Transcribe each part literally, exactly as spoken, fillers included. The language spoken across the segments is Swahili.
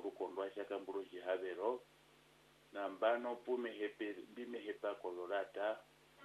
rukondo ashaka mburu jihabero na mbano pume hepe bime hepa kolorata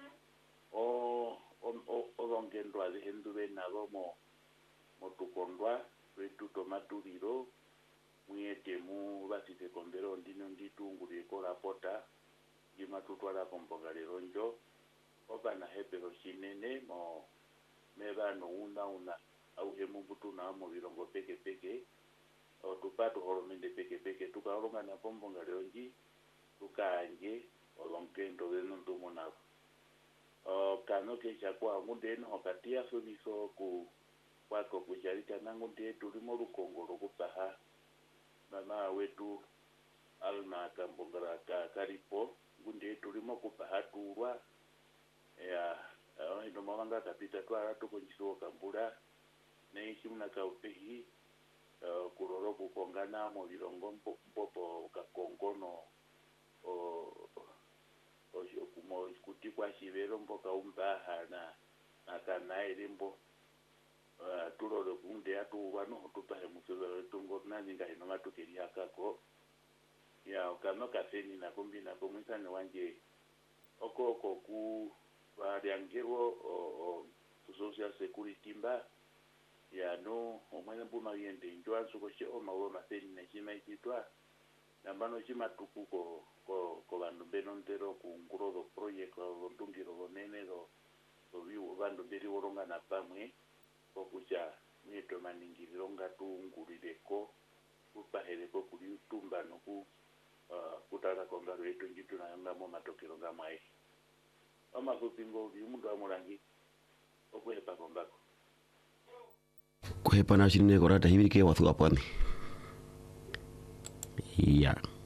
o o olongendo ali henduwe na lomo motukondwa wetu tomaturiro muyete mu basite kombero ndino nditunguli kola pota jimatutwala kombogalero njo obana hepero chinene mo mebano una una au hemu butu na mo birongo peke peke o tupatu holomende peke peke tukaolonga na kombogalero nji tukanje olongendo leno ndumona o kano ke chakwa ngundeno okatia subiso ku kwako kujalika nangu ndiye tulimo lukongolo kupaha mama wetu alma kambongara ka karipo ngundiye tulimo kupaha tuwa ya ndo mawanga kapita twala tukonjiso kambula neishi muna kaupehi kuroro kukongana mo birongo mpopo kakongono o o kumo kuti kwa shivero mboka umbaha na akanaire mbo Uh, tulolo kunde atu wano tupahe musolo tungo nani ngai no matukeri akako ya okano kafeni na kombi na komisa ne wanje oko oko ku variangero o social security mba ya no omwana buma yende njwa suko she o mawo maseni na chima itwa nambano chima tuku ko ko ko bandu benontero ku nguro do project ko ndungiro bonene do do biwo bandu beri woronga na pamwe okuja mieto maningiriro ngatungulireko kupahereko kuli tumba noku uh, kutaka kongalo yetu njitu na ngamo matokero ngamai ama kupingo bimundu amurangi okuhepa kombako kuhepa na shirine korata hibirike wathu apani ya